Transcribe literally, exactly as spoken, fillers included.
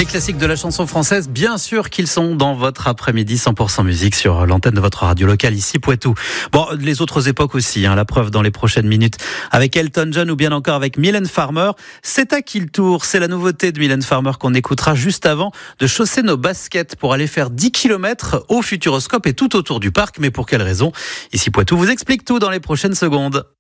Les classiques de la chanson française, bien sûr qu'ils sont dans votre après-midi cent pour cent musique sur l'antenne de votre radio locale ici Poitou. Bon, les autres époques aussi, hein, la preuve dans les prochaines minutes avec Elton John ou bien encore avec Mylène Farmer. C'est à qui le tour? C'est la nouveauté de Mylène Farmer qu'on écoutera juste avant de chausser nos baskets pour aller faire dix kilomètres au Futuroscope et tout autour du parc. Mais pour quelle raison? Ici Poitou vous explique tout dans les prochaines secondes.